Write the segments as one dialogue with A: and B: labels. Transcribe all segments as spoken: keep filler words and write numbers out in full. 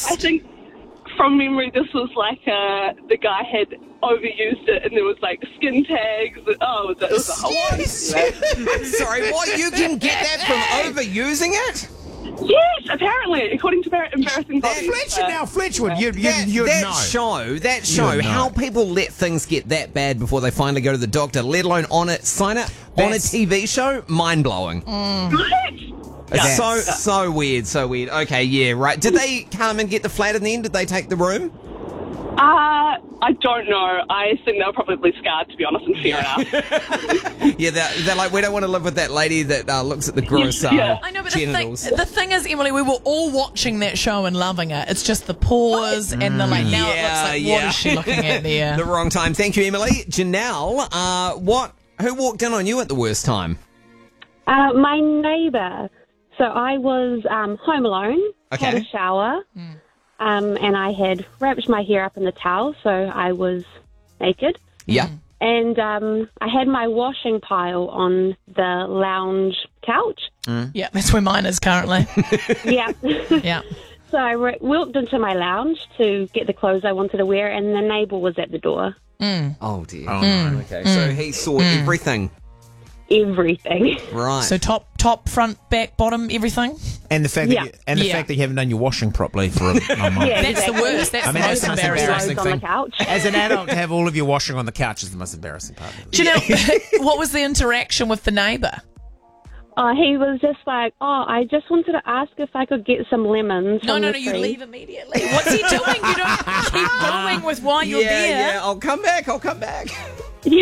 A: I think from memory, this was like uh, the guy had overused it, and there was like skin tags. And, oh, it was a whole lot.
B: Sorry, what? You can get that from overusing it?
A: Yes, apparently, according to Bar- Embarrassing Bodies.
C: Fletcher
A: uh,
C: now, Fletcher would you, you,
B: That,
C: you'd
B: that
C: know.
B: show, that show,
C: You'd know.
B: how people let things get that bad before they finally go to the doctor, let alone on it, sign it on a
C: That's-
B: T V show, mind blowing.
A: Right?
B: It's so
C: Yeah.
B: so weird, so weird. Okay, yeah, right. Did they come and get the flat in the end? Did they take the room?
A: Uh, I don't know. I think they were probably scarred, to be honest, and fair enough.
B: Yeah, they're, they're like, we don't want to live with that lady that uh, looks at the gross uh,
A: Yeah.
D: I know, but the thing,
B: genitals.
D: the thing is, Emily, we were all watching that show and loving it. It's just the pause and the like, now it looks like, what is she looking at there?
B: The wrong time. Thank you, Emily. Janelle, uh, what? Who walked in on you at the worst time?
E: Uh, my neighbour. So I was um, home alone,
B: Okay.
E: had a shower, um, and I had wrapped my hair up in the towel, so I was naked.
B: Yeah.
E: And um, I had my washing pile on the lounge couch.
D: Yeah, that's where mine is currently.
E: Yeah.
D: Yeah.
E: So I re- walked into my lounge to get the clothes I wanted to wear, and the neighbour was at the door.
B: Oh, dear.
C: Oh, no.
B: Okay, so he saw everything.
E: Everything.
B: Right.
D: So top, top, front, back, bottom, everything.
C: And the fact that
E: Yeah.
C: you, and the
D: Yeah.
C: fact that you haven't done your washing properly for a, a month.
E: Yeah,
D: That's the
E: exactly.
D: worst. That's
C: I mean,
D: the
C: that's
D: most
C: the most
D: embarrassing.
C: embarrassing
E: Clothes on
C: thing.
E: the couch.
C: As an adult, to have all of your washing on the couch is the most embarrassing part.
D: Do you know what was the interaction with the neighbour?
E: Oh, he was just like, oh, I just wanted to ask if I could get some lemons.
D: No,
E: from
D: no,
E: the
D: no, you
E: tree.
D: leave immediately. What's he doing? You don't keep going with why you're
B: yeah,
D: there.
B: yeah, I'll come back, I'll come back.
E: Yeah,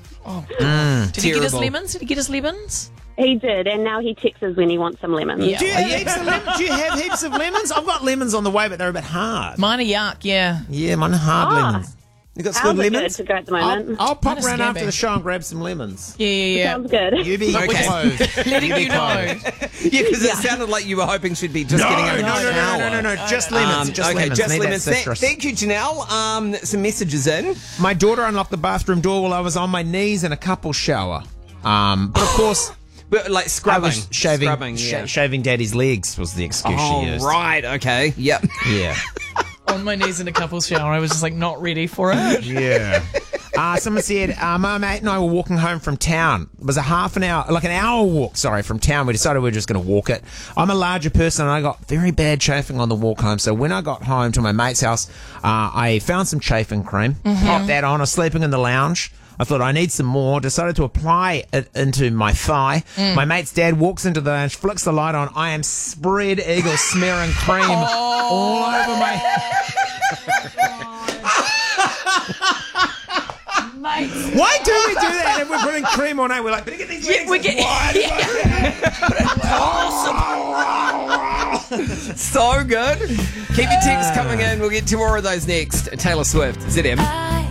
D: Did he get his
B: Terrible.
D: lemons? Did he get his lemons?
E: he did, and now he texts us when he wants some lemons.
D: Yeah.
C: Do you, have heaps of lemons? Do you have heaps of lemons? I've got lemons on the way, but they're a bit hard.
D: Mine are yuck, yeah.
C: Yeah, mine are hard
E: Ah.
C: lemons.
B: You got
E: How's
B: some
E: it good
B: lemons?
E: to go at the
C: I'll,
E: moment?
C: I'll pop
D: Mine are
C: around after
D: scabby.
C: the show and grab some lemons.
D: Yeah, yeah, yeah.
E: Sounds good.
C: You be
B: Okay.
C: closed.
D: Letting
C: be
D: you know.
C: closed.
B: Yeah, because it sounded like you were hoping she'd be just
C: No,
B: getting
C: no,
B: out
C: no,
B: of
C: no,
B: the
C: no,
B: shower.
C: no, no, no, no, just lemons,
B: Um,
C: just
B: okay,
C: lemons.
B: just
C: Need that
B: lemons. Thank,
C: citrus.
B: thank you, Janelle. Um, some messages in.
C: My daughter unlocked the bathroom door while I was on my knees in a couple shower. Um, but of course,
B: But like
C: I
B: scrubbing.
C: was shaving,
B: Scrubbing, yeah.
C: sh- shaving daddy's legs was the excuse
B: Oh,
C: she used.
B: right, okay. Yep.
C: Yeah.
D: On my knees in a couple's shower. I was just like not ready for it.
C: Yeah. Uh, someone said, uh, my mate and I were walking home from town. It was a half an hour, like an hour walk, sorry, from town. We decided we were just going to walk it. I'm a larger person and I got very bad chafing on the walk home. So when I got home to my mate's house, uh, I found some chafing cream, popped that on. I was sleeping in the lounge. I thought I need some more. Decided to apply it into my thigh. My mate's dad walks into the lounge, flicks the light on. I am spread eagle smearing cream all over my... Why do we do that? And we're putting cream on it. We're like, better get these legs
D: we get-
B: So good. Keep your texts coming in. We'll get two more of those next. Taylor Swift, Z M.